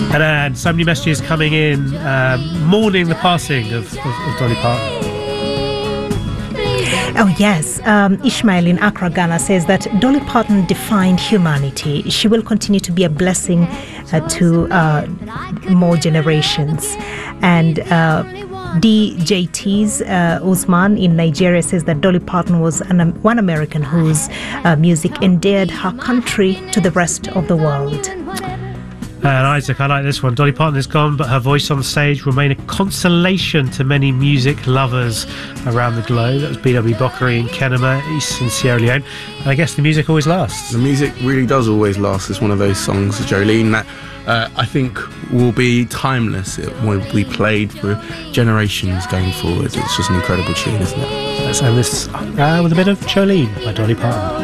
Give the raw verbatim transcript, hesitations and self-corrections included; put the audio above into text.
And, uh, and so many messages coming in, um, mourning the passing of, of, of Dolly Parton. Oh, yes. Um, Ishmael in Accra, Ghana says that Dolly Parton defined humanity. She will continue to be a blessing uh, to uh, more generations. And uh, D J T's uh, Usman in Nigeria says that Dolly Parton was an, um, one American whose uh, music endeared her country to the rest of the world. And Isaac, I like this one. Dolly Parton is gone, but her voice on stage will remain a consolation to many music lovers around the globe. That was B W Bokhari in Kenema, East and Sierra Leone. And I guess the music always lasts. The music really does always last. It's one of those songs, Jolene, that uh, I think will be timeless. It will be played for generations going forward. It's just an incredible tune, isn't it? Let's end this uh, with a bit of Jolene by Dolly Parton.